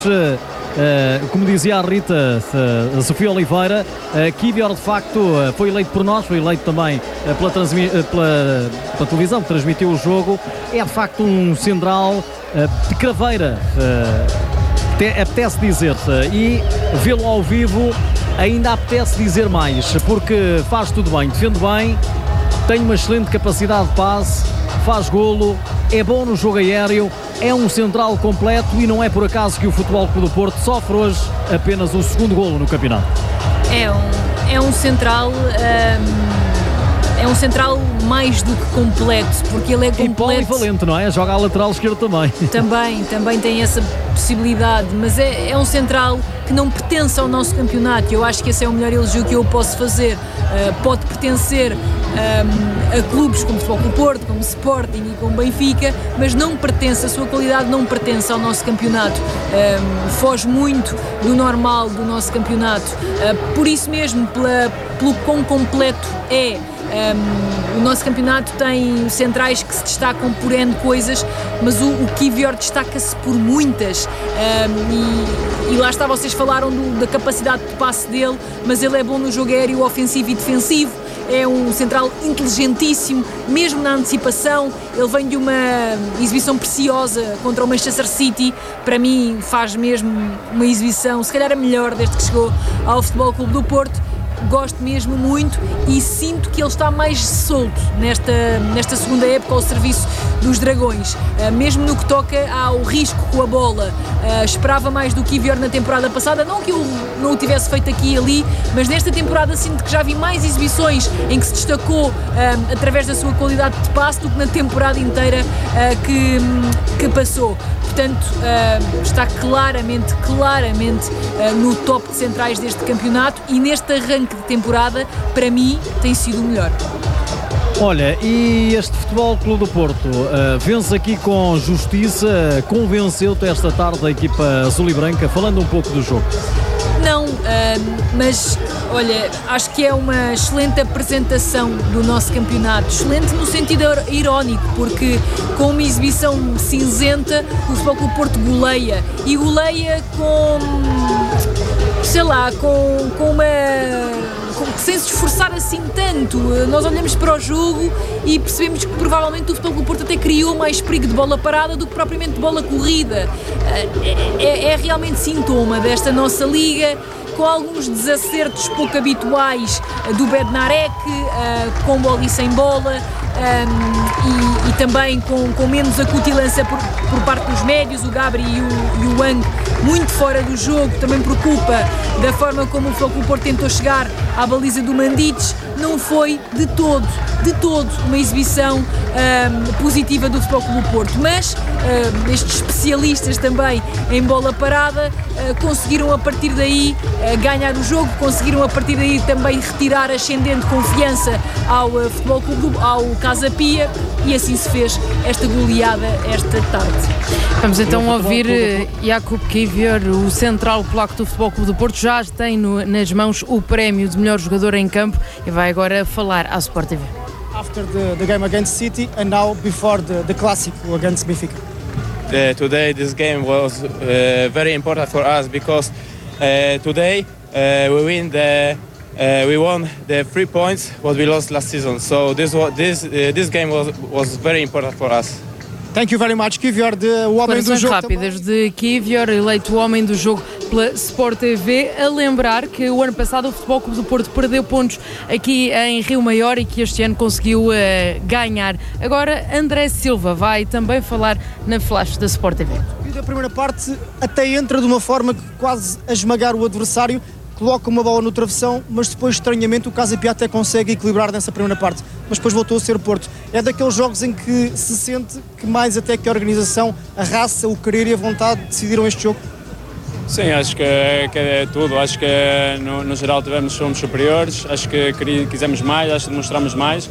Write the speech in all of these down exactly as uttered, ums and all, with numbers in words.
Uh, como dizia a Rita uh, Sofia Oliveira, uh, Kiwior de facto uh, foi eleito por nós, foi eleito também uh, pela, transmi- uh, pela, pela televisão que transmitiu o jogo. É de facto um central uh, de craveira, uh, te, apetece dizer, uh, e vê-lo ao vivo ainda apetece dizer mais, porque faz tudo bem, defende bem, tem uma excelente capacidade de passe, faz golo, é bom no jogo aéreo, é um central completo e não é por acaso que o Futebol Clube do Porto sofre hoje apenas o segundo golo no campeonato. É um, é um central um, é um central mais do que completo, porque ele é completo. E polivalente, não é? Joga à lateral esquerda também. Também, também tem essa possibilidade, mas é, é um central que não pertence ao nosso campeonato. Eu acho que esse é o melhor elogio que eu posso fazer. Uh, pode pertencer um, a clubes como o Futebol Clube do Porto, como o Sporting e como o Benfica, mas não pertence, a sua qualidade não pertence ao nosso campeonato. Um, foge muito do normal do nosso campeonato. Uh, por isso mesmo, pela, pelo quão completo é. Um, o nosso campeonato tem centrais que se destacam por N coisas, mas o, o Kiwior destaca-se por muitas, um, e, e lá está, vocês falaram do, da capacidade de passe dele, mas ele é bom no jogo aéreo ofensivo e defensivo, é um central inteligentíssimo, mesmo na antecipação. Ele vem de uma exibição preciosa contra o Manchester City, para mim faz mesmo uma exibição, se calhar a melhor desde que chegou ao Futebol Clube do Porto. Gosto mesmo muito e sinto que ele está mais solto nesta, nesta segunda época ao serviço dos Dragões, uh, mesmo no que toca ao risco com a bola. Uh, esperava mais do Kiwior na temporada passada, não que eu não o tivesse feito aqui e ali, mas nesta temporada sinto que já vi mais exibições em que se destacou uh, através da sua qualidade de passe do que na temporada inteira uh, que, que passou. Portanto, uh, está claramente, claramente uh, no top de centrais deste campeonato e neste arranque de temporada, para mim, tem sido o melhor. Olha, e este Futebol Clube do Porto uh, vence aqui com justiça, convenceu-te esta tarde a equipa azul e branca, falando um pouco do jogo? Não, uh, mas olha, acho que é uma excelente apresentação do nosso campeonato, excelente no sentido irónico, porque com uma exibição cinzenta o Futebol Clube do Porto goleia, e goleia com, sei lá, com, com uma... sem se esforçar assim tanto. Nós olhamos para o jogo e percebemos que provavelmente o Futebol Clube do Porto até criou mais perigo de bola parada do que propriamente de bola corrida. É, é realmente sintoma desta nossa liga, com alguns desacertos pouco habituais do Bednarek, com bola e sem bola, e, e também com, com menos acutilância por, por parte dos médios, o Gabri e o, e o Wang muito fora do jogo. Também preocupa da forma como o Futebol Clube do Porto tentou chegar à baliza do Mandic. Não foi de todo, de todo uma exibição um, positiva do Futebol Clube do Porto, mas um, estes especialistas também em bola parada uh, conseguiram a partir daí uh, ganhar o jogo, conseguiram a partir daí também retirar ascendente confiança ao uh, Futebol Clube do, ao Casa Pia, e assim se fez esta goleada esta tarde. Vamos então ouvir Jakub Kiwior, o central polaco do Futebol Clube do Porto, já tem no, nas mãos o prémio de melhor jogador em campo e vai agora falar à Sport T V. After the, the game against City and now before the, the Clásico against Benfica. Uh, today this game was uh, very important for us because uh, today uh, we win the uh, we won the three points what we lost last season. So this was this uh, this game was was very important for us. Thank you very much, Kiwior, de o homem do jogo. Rápidas de Kiwior, eleito o homem do jogo pela Sport T V. A lembrar que o ano passado o Futebol Clube do Porto perdeu pontos aqui em Rio Maior e que este ano conseguiu uh, ganhar. Agora André Silva vai também falar na flash da Sport T V. E da primeira parte até entra de uma forma que quase a esmagar o adversário, coloca uma bola no travessão, mas depois estranhamente o Casa Pia até consegue equilibrar nessa primeira parte, mas depois voltou a ser o Porto. É daqueles jogos em que se sente que mais até que a organização, a raça, o querer e a vontade decidiram este jogo? Sim, acho que, que é tudo, acho que no, no geral tivemos, somos superiores, acho que quisemos mais, acho que demonstramos mais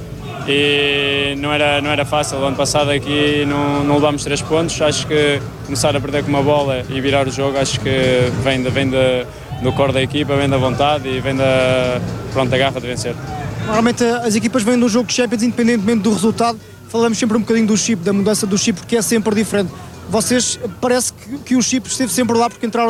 e não era, não era fácil. O ano passado aqui não, não levámos três pontos, acho que começar a perder com uma bola e virar o jogo, acho que vem, de, vem de, do core da equipa, vem da vontade e vem da, pronto, da garra de vencer. Normalmente as equipas vêm de um jogo de Champions independentemente do resultado, falamos sempre um bocadinho do chip, da mudança do chip, porque é sempre diferente. vocês, parece que, que o Chipre esteve sempre lá porque entraram